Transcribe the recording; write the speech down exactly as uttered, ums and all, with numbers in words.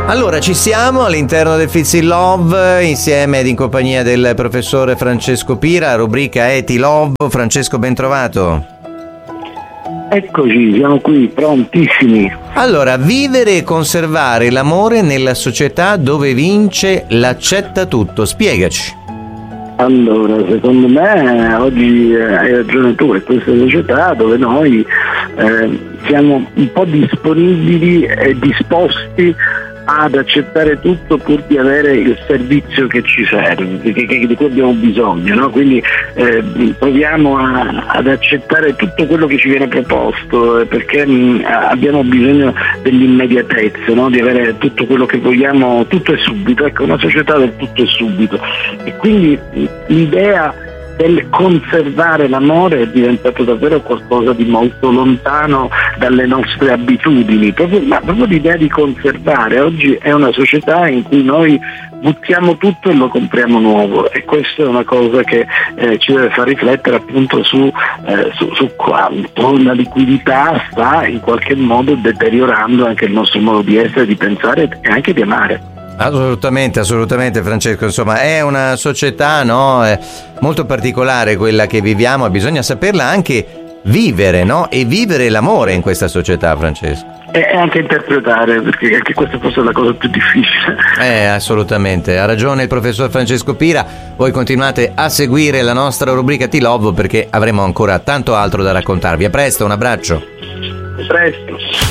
Allora, ci siamo all'interno del Fits in Love, insieme ed in compagnia del professore Francesco Pira, rubrica Eti Love. Francesco, ben trovato. Eccoci, siamo qui, prontissimi. Allora, vivere e conservare l'amore nella società dove vince l'accetta tutto. Spiegaci. Allora, secondo me oggi eh, hai ragione tu, è questa società dove noi eh, siamo un po' disponibili e disposti ad accettare tutto pur di avere il servizio che ci serve, che, che, di cui abbiamo bisogno, no? Quindi eh, proviamo a, ad accettare tutto quello che ci viene proposto, eh, perché mh, abbiamo bisogno dell'immediatezza, no? Di avere tutto quello che vogliamo, tutto e subito, ecco, una società del tutto e subito. E quindi mh, l'idea del conservare l'amore è diventato davvero qualcosa di molto lontano dalle nostre abitudini, proprio, ma proprio l'idea di conservare. Oggi è una società in cui noi buttiamo tutto e lo compriamo nuovo, e questa è una cosa che eh, ci deve far riflettere appunto su, eh, su, su quanto la liquidità sta in qualche modo deteriorando anche il nostro modo di essere, di pensare e anche di amare. Assolutamente, assolutamente Francesco, insomma è una società, no, è molto particolare quella che viviamo, e bisogna saperla anche vivere, no? E vivere l'amore in questa società, Francesco. E anche interpretare, perché anche questa forse è la cosa più difficile. Eh, assolutamente, ha ragione il professor Francesco Pira. Voi continuate a seguire la nostra rubrica Ti Love, perché avremo ancora tanto altro da raccontarvi. A presto, un abbraccio. A presto.